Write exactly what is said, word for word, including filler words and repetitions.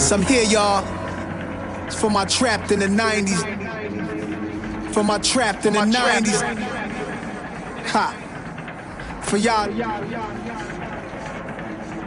nineties. I'm here, y'all. It's for my trapped in the nineties. For my trapped in the nineties. Ha. For y'all.